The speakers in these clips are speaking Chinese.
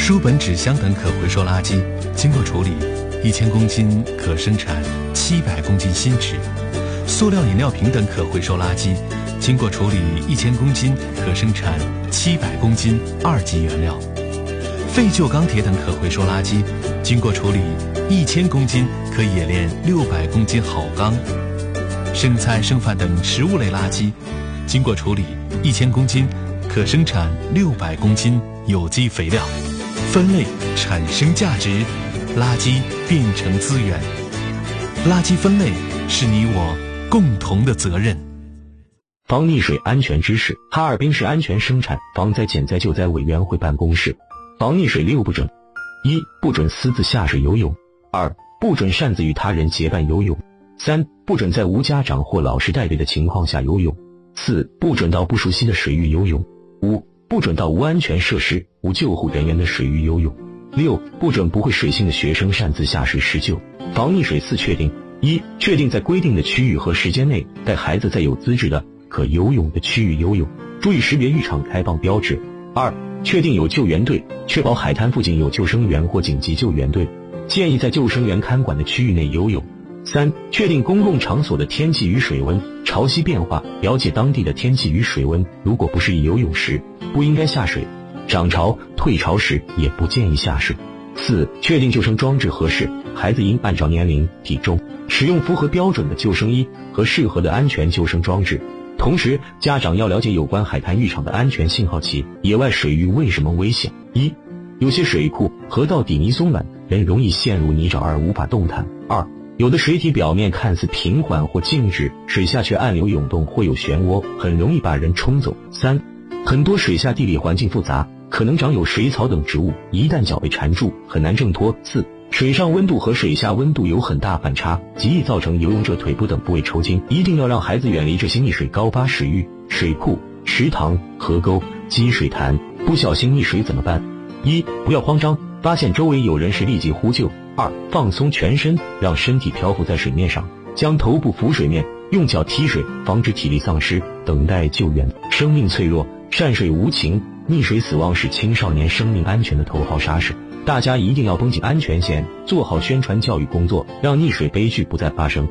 书本、纸箱等可回收垃圾经过处理，1000公斤可生产700公斤新纸；塑料饮料瓶等可回收垃圾经过处理1000公斤可生产700公斤2级原料；废旧钢铁等可回收垃圾经过处理1000公斤可冶炼600公斤好钢；生菜、剩饭等食物类垃圾经过处理1000公斤可生产600公斤有机肥料。分类产生价值，垃圾变成资源。垃圾分类是你我共同的责任。 防溺水安全知识。哈尔滨市安全生产防灾减灾救灾委员会办公室。防溺水6不准： 1. 不准私自下水游泳； 2. 不准擅自与他人结伴游泳； 3. 不准在无家长或老师带队的情况下游泳； 4. 不准到不熟悉的水域游泳； 5. 不准到无安全设施、无救护人员的水域游泳； 6. 不准不会水性的学生擅自下水施救。防溺水4确定： 1. 确定在规定的区域和时间内带孩子在有资质的可游泳的区域游泳，注意识别浴场开放标志。2. 确定有救援队，确保海滩附近有救生员或紧急救援队，建议在救生员看管的区域内游泳。3. 确定公共场所的天气与水温，潮汐变化，了解当地的天气与水温，如果不适宜游泳时，不应该下水；涨潮、退潮时也不建议下水。4. 确定救生装置合适，孩子应按照年龄、体重，使用符合标准的救生衣和适合的安全救生装置。同时，家长要了解有关海滩浴场的安全信号器。野外水域为什么危险？1. 有些水库、河道底泥松软，人容易陷入泥沼而无法动弹。2. 有的水体表面看似平缓或静止，水下却暗流涌动或有漩涡，很容易把人冲走。3. 很多水下地理环境复杂，可能长有水草等植物，一旦脚被缠住，很难挣脱。4. 水上温度和水下温度有很大反差，极易造成游泳者腿部等部位抽筋，一定要让孩子远离这些溺水高发水域、水库、池塘、河沟、积水潭。不小心溺水怎么办？1. 不要慌张，发现周围有人时立即呼救。2. 放松全身，让身体漂浮在水面上，将头部浮水面，用脚踢水，防止体力丧失，等待救援。生命脆弱，善水无情，溺水死亡是青少年生命安全的头号杀手。大家一定要绷紧安全线，做好宣传教育工作，让溺水悲剧不再发生。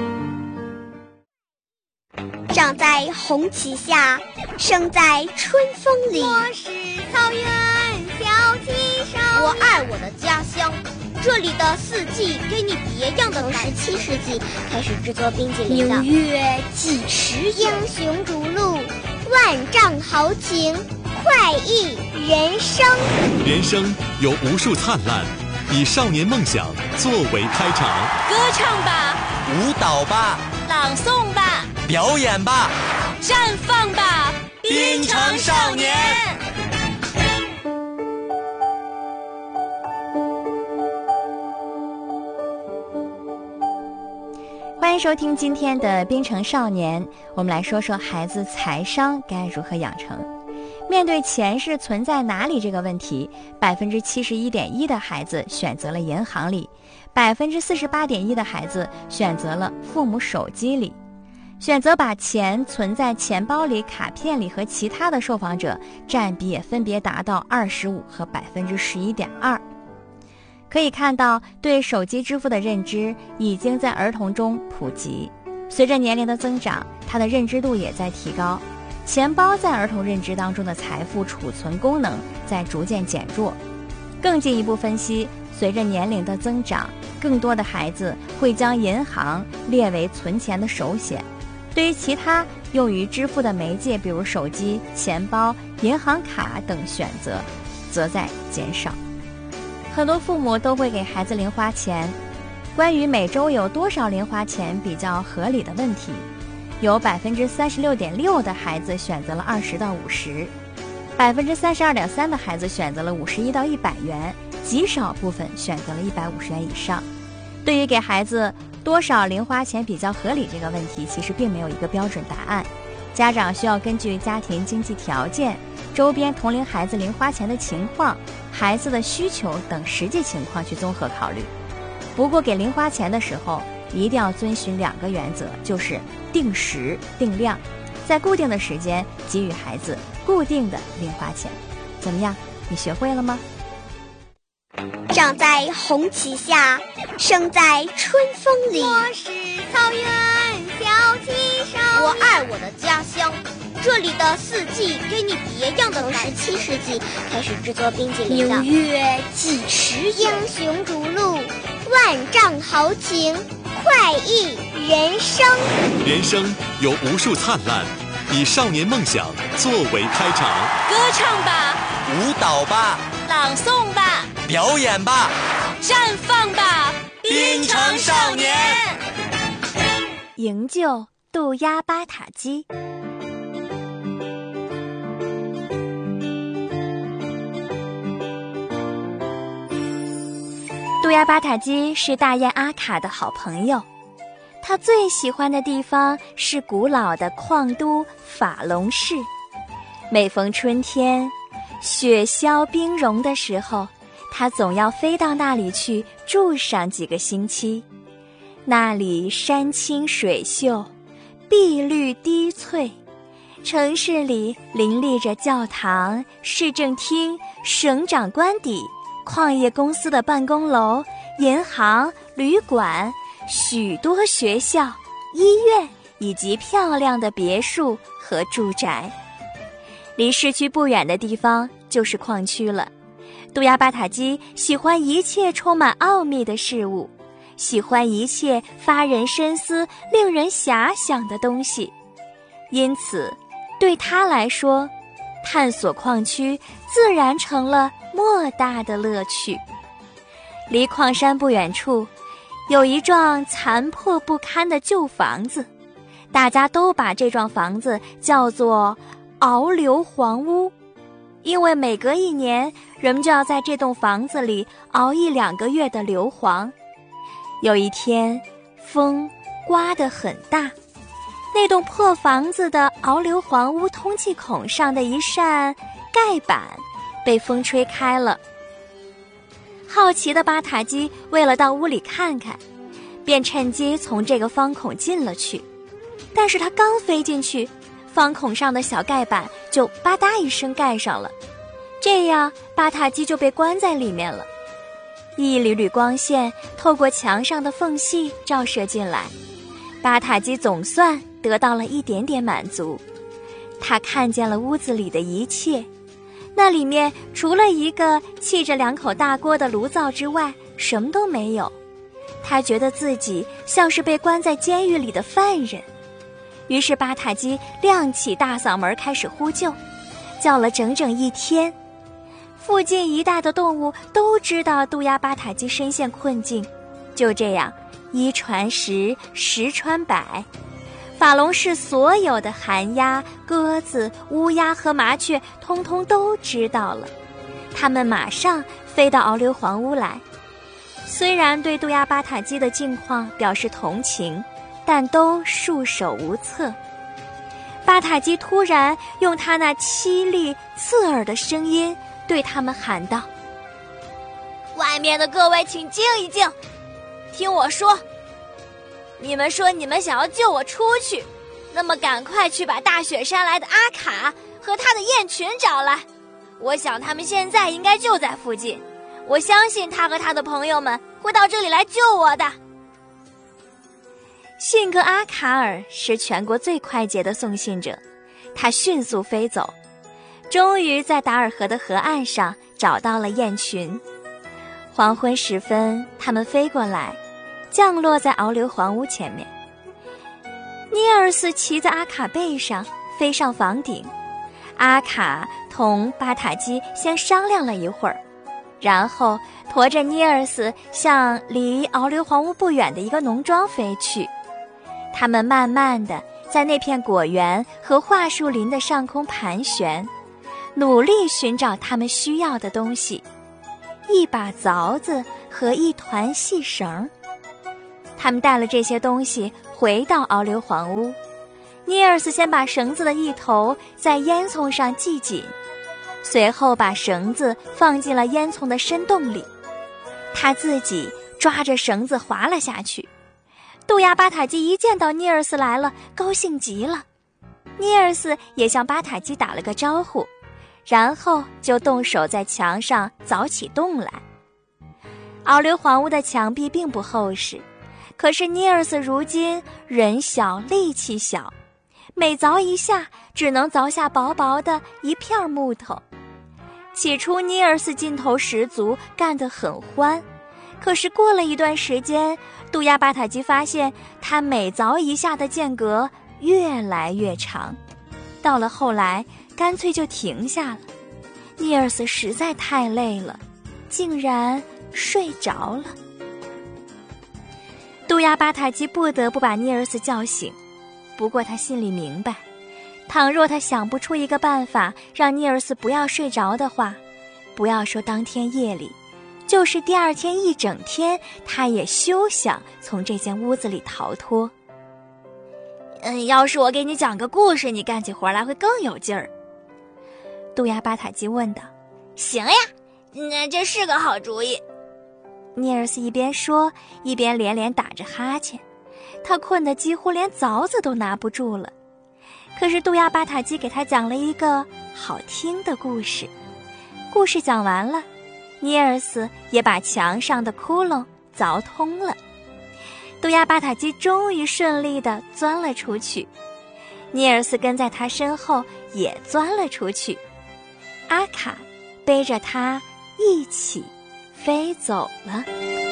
长在红旗下，生在春风里。 我是草原小旗手， 我爱我的家乡，这里的四季给你别样的感觉。 17世纪开始制作冰激凌的， 纽约几十英雄逐鹿， 万丈豪情，快意人生。 人生有无数灿烂，以少年梦想作为开场。 歌唱吧， 舞蹈吧， 朗诵吧， 表演吧， 绽放吧， 滨城少年。 欢迎收听今天的滨城少年，我们来说说孩子财商该如何养成。面对钱是存在哪里这个问题，71.1%的孩子选择了银行里，48.1%的孩子选择了父母手机里。选择把钱存在钱包里、卡片里和其他的受访者占比也分别达到25%和11.2%。可以看到，对手机支付的认知已经在儿童中普及，随着年龄的增长，它的认知度也在提高。钱包在儿童认知当中的财富储存功能在逐渐减弱。更进一步分析，随着年龄的增长，更多的孩子会将银行列为存钱的首选，对于其他用于支付的媒介，比如手机、钱包、银行卡等选择，则在减少。很多父母都会给孩子零花钱，关于每周有多少零花钱比较合理的问题，有36.6%的孩子选择了20到50%，32.3%的孩子选择了51到100元，极少部分选择了150元以上。对于给孩子多少零花钱比较合理这个问题，其实并没有一个标准答案，家长需要根据家庭经济条件、周边同龄孩子零花钱的情况、孩子的需求等实际情况去综合考虑。不过给零花钱的时候一定要遵循2个原则，就是定时定量，在固定的时间给予孩子固定的零花钱。怎么样，你学会了吗？ 长在红旗下，生在春风里。 我是草原小旗上， 我爱我的家乡，这里的四季给你别样的感觉。17世纪开始制作冰激凌的， 明月几时有？ 英雄逐鹿，万丈豪情，快意人生。 人生有无数灿烂，以少年梦想作为开场。 歌唱吧， 舞蹈吧， 朗诵吧， 表演吧， 绽放吧， 滨城少年。 营救渡鸦巴塔基。渡鸦巴塔基是大雁阿卡的好朋友，他最喜欢的地方是古老的矿都法隆市。每逢春天，雪消冰融的时候，他总要飞到那里去住上几个星期。那里山清水秀，碧绿低翠，城市里林立着教堂、市政厅、省长官邸、矿业公司的办公楼、银行、旅馆，许多学校、医院以及漂亮的别墅和住宅。离市区不远的地方就是矿区了。渡鸦巴塔基喜欢一切充满奥秘的事物，喜欢一切发人深思、令人遐想的东西，因此对他来说，探索矿区自然成了莫大的乐趣。离矿山不远处，有一幢残破不堪的旧房子，大家都把这幢房子叫做熬硫磺屋，因为每隔1年，人们就要在这栋房子里熬1-2个月的硫磺。有一天，风刮得很大，那栋破房子的熬硫磺屋通气孔上的一扇盖板被风吹开了。好奇的巴塔基为了到屋里看看，便趁机从这个方孔进了去。但是他刚飞进去，方孔上的小盖板就吧嗒一声盖上了，这样巴塔基就被关在里面了。一缕缕光线透过墙上的缝隙照射进来，巴塔基总算得到了一点点满足。他看见了屋子里的一切，那里面除了一个砌着2口大锅的炉灶之外，什么都没有。他觉得自己像是被关在监狱里的犯人。于是巴塔基亮起大嗓门开始呼救，叫了整整1天。附近一带的动物都知道渡鸦巴塔基深陷困境。就这样，1传10，10传100，法隆市所有的寒鸦、鸽子、乌鸦和麻雀通通都知道了。它们马上飞到熬硫磺屋来，虽然对渡鸦巴塔基的境况表示同情，但都束手无策。巴塔基突然用他那凄厉刺耳的声音对他们喊道： 外面的各位请静一静，听我说，你们说你们想要救我出去，那么赶快去把大雪山来的阿卡和他的雁群找来，我想他们现在应该就在附近，我相信他和他的朋友们会到这里来救我的。 信鸽阿卡尔是全国最快捷的送信者，他迅速飞走，终于在达尔河的河岸上找到了雁群。黄昏时分，他们飞过来，降落在熬硫磺屋前面。尼尔斯骑在阿卡背上飞上房顶，阿卡同巴塔基先商量了一会儿，然后驮着尼尔斯向离熬硫磺屋不远的一个农庄飞去。他们慢慢地在那片果园和桦树林的上空盘旋，努力寻找他们需要的东西，一把凿子和一团细绳。他们带了这些东西回到熬硫磺屋，尼尔斯先把绳子的一头在烟囱上系紧，随后把绳子放进了烟囱的深洞里，他自己抓着绳子滑了下去。渡鸦巴塔基一见到尼尔斯来了，高兴极了。尼尔斯也向巴塔基打了个招呼，然后就动手在墙上凿起洞来。 奥硫磺屋的墙壁并不厚实，可是尼尔斯如今人小力气小，每凿一下只能凿下薄薄的一片木头。起初尼尔斯劲头十足，干得很欢，可是过了一段时间，杜亚巴塔基发现他每凿一下的间隔越来越长，到了后来干脆就停下了。尼尔斯实在太累了，竟然睡着了。杜亚巴塔基不得不把尼尔斯叫醒，不过他心里明白，倘若他想不出一个办法让尼尔斯不要睡着的话，不要说当天夜里，就是第二天一整天，他也休想从这间屋子里逃脱。要是我给你讲个故事，你干起活来会更有劲儿。杜亚巴塔基问道。 行呀，那这是个好主意。 尼尔斯一边说，一边连连打着哈欠，他困得几乎连凿子都拿不住了。可是杜亚巴塔基给他讲了一个好听的故事。故事讲完了，尼尔斯也把墙上的窟窿凿通了。杜亚巴塔基终于顺利地钻了出去，尼尔斯跟在他身后也钻了出去。阿卡背着他一起飞走了。